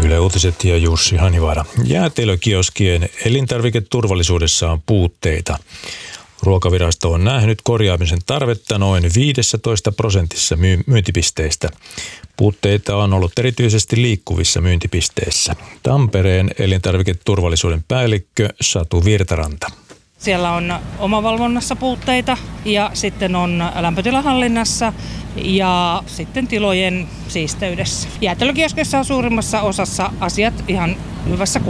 Yle Uutiset ja Jussi Hanivaara. Jäätelökioskien elintarviketurvallisuudessa on puutteita. Ruokavirasto on nähnyt korjaamisen tarvetta noin 15% myyntipisteistä. Puutteita on ollut erityisesti liikkuvissa myyntipisteissä. Tampereen elintarviketurvallisuuden päällikkö Satu Virtaranta. Siellä on omavalvonnassa puutteita ja sitten on lämpötilahallinnassa ja sitten tilojen siisteydessä. Jäätelökioskeissa on suurimmassa osassa asiat ihan hyvässä kunnossa.